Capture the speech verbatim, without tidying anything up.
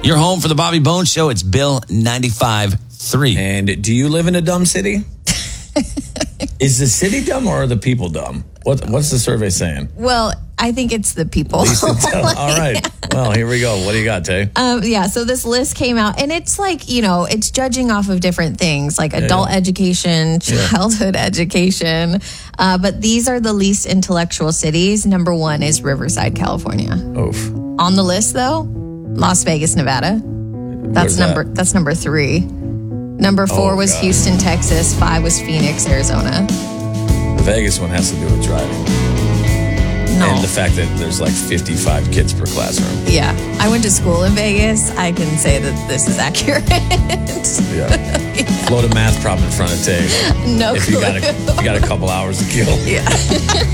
Your home for the Bobby Bones Show. It's Bill ninety-five point three. And do you live in a dumb city? Is the city dumb or are the people dumb? What, what's the survey saying? Well, I think it's the people. At least it's dumb. All right. Well, here we go. What do you got, Tay? Um, yeah, so this list came out, and it's like, you know, it's judging off of different things, like adult yeah. education, childhood yeah. education. Uh, but these are the least intellectual cities. Number one is Riverside, California. Oof. On the list, though, Las Vegas, Nevada. That's Where's number. that? That's number three. Number four Oh, was God. Houston, Texas. Five was Phoenix, Arizona. The Vegas one has to do with driving. No. And the fact that there's like fifty-five kids per classroom. Yeah. I went to school in Vegas. I can say that this is accurate. Yeah. Float a math problem in front of Tay. No if clue. you got a, if you got a couple hours to kill. Yeah.